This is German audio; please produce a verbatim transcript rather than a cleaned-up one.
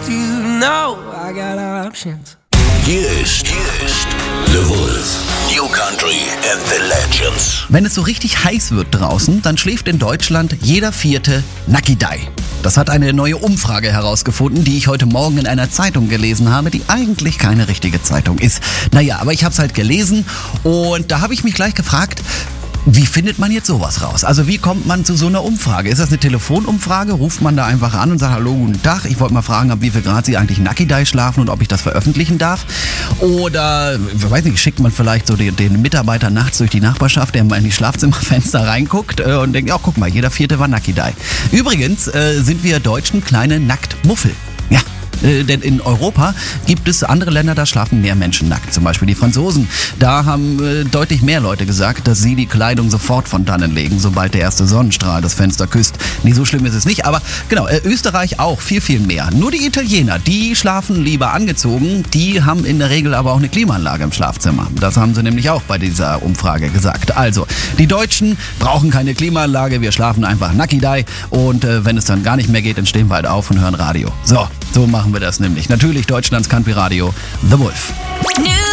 you know I got options. Hier ist, hier ist The Wolf. New Country and the Legends. Wenn es so richtig heiß wird draußen, dann schläft in Deutschland jeder Vierte Nakidai. Das hat eine neue Umfrage herausgefunden, die ich heute Morgen in einer Zeitung gelesen habe, die eigentlich keine richtige Zeitung ist. Naja, aber ich habe es halt gelesen und da habe ich mich gleich gefragt, wie findet man jetzt sowas raus? Also wie kommt man zu so einer Umfrage? Ist das eine Telefonumfrage? Ruft man da einfach an und sagt, hallo, guten Tag, ich wollte mal fragen, ab wie viel Grad Sie eigentlich Nakidai schlafen und ob ich das veröffentlichen darf? Oder, ich weiß nicht, schickt man vielleicht so den, den Mitarbeiter nachts durch die Nachbarschaft, der mal in die Schlafzimmerfenster reinguckt äh, und denkt, ja, guck mal, jeder Vierte war Nakidai. Übrigens äh, sind wir Deutschen kleine Nacktmuffel. Ja. Äh, denn in Europa gibt es andere Länder, da schlafen mehr Menschen nackt. Zum Beispiel die Franzosen. Da haben äh, deutlich mehr Leute gesagt, dass sie die Kleidung sofort von dannen legen, sobald der erste Sonnenstrahl das Fenster küsst. Nee, so schlimm ist es nicht. Aber genau, äh, Österreich auch viel, viel mehr. Nur die Italiener, die schlafen lieber angezogen. Die haben in der Regel aber auch eine Klimaanlage im Schlafzimmer. Das haben sie nämlich auch bei dieser Umfrage gesagt. Also, die Deutschen brauchen keine Klimaanlage. Wir schlafen einfach Nakidai. Und äh, wenn es dann gar nicht mehr geht, dann stehen wir halt auf und hören Radio. So, so machen wir das nämlich. Natürlich Deutschlands Country Radio, The Wolf.